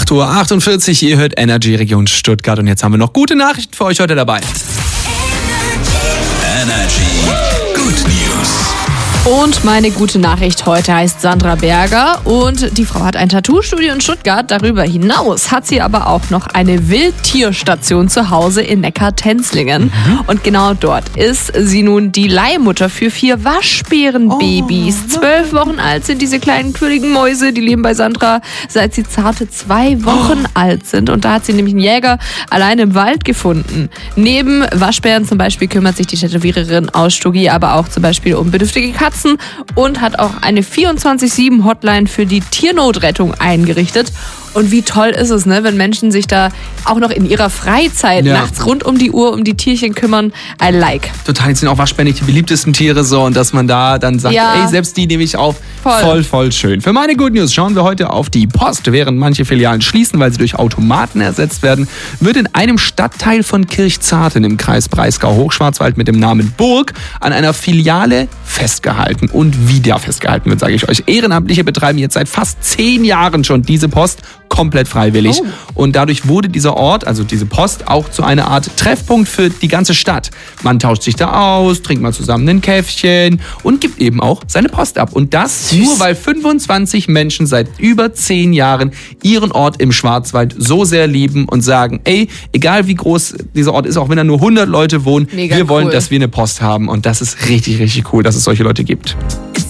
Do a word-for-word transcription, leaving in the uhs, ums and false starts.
acht Uhr achtundvierzig, ihr hört Energy Region Stuttgart und jetzt haben wir noch gute Nachrichten für euch heute dabei. Energy Good News. Und meine gute Nachricht heute heißt Sandra Berger und die Frau hat ein Tattoo-Studio in Stuttgart. Darüber hinaus hat sie aber auch noch eine Wildtierstation zu Hause in Neckar-Tenzlingen. Mhm. Und genau dort ist sie nun die Leihmutter für vier Waschbärenbabys. Oh. Zwölf Wochen alt sind diese kleinen quirligen Mäuse. Die leben bei Sandra, seit sie zarte zwei Wochen oh. alt sind. Und da hat sie nämlich einen Jäger allein im Wald gefunden. Neben Waschbären zum Beispiel kümmert sich die Tätowiererin aus Stuggi aber auch zum Beispiel um bedürftige Katzen. Und hat auch eine vierundzwanzig sieben Hotline für die Tiernotrettung eingerichtet. Und wie toll ist es, ne, wenn Menschen sich da auch noch in ihrer Freizeit ja. nachts rund um die Uhr um die Tierchen kümmern. I like. Total, jetzt sind auch Waschbären nicht die beliebtesten Tiere so und dass man da dann sagt, ja. ey, selbst die nehme ich auf. Voll. voll, voll schön. Für meine Good News schauen wir heute auf die Post. Während manche Filialen schließen, weil sie durch Automaten ersetzt werden, wird in einem Stadtteil von Kirchzarten im Kreis Breisgau-Hochschwarzwald mit dem Namen Burg an einer Filiale festgehalten und wieder festgehalten wird, sage ich euch. Ehrenamtliche betreiben jetzt seit fast zehn Jahren schon diese Post komplett freiwillig. Oh. Und dadurch wurde dieser Ort, also diese Post, auch zu einer Art Treffpunkt für die ganze Stadt. Man tauscht sich da aus, trinkt mal zusammen ein Käffchen und gibt eben auch seine Post ab. Und das Süß. Nur, weil fünfundzwanzig Menschen seit über zehn Jahren ihren Ort im Schwarzwald so sehr lieben und sagen, ey, egal wie groß dieser Ort ist, auch wenn da nur hundert Leute wohnen, Mega wir wollen, cool. dass wir eine Post haben. Und das ist richtig, richtig cool, dass es solche Leute gibt.